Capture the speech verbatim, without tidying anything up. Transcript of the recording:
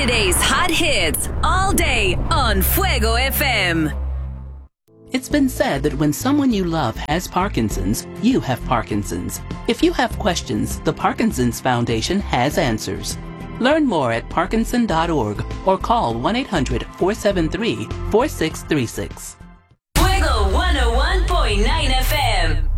Saturday's hot hits all day on Fuego F M. It's been said that when someone you love has Parkinson's, you have Parkinson's. If you have questions, the Parkinson's Foundation has answers. Learn more at parkinson dot org or call one eight hundred, four seven three, four six three six. Fuego one oh one point nine F M.